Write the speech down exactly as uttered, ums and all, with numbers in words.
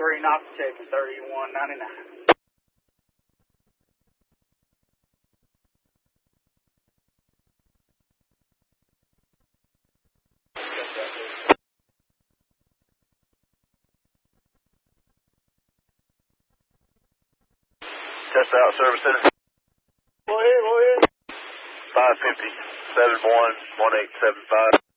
three knots, checking thirty-one ninety-nine. Test out, service center. Go ahead, go ahead. five fifty, seven one, one eight seven five.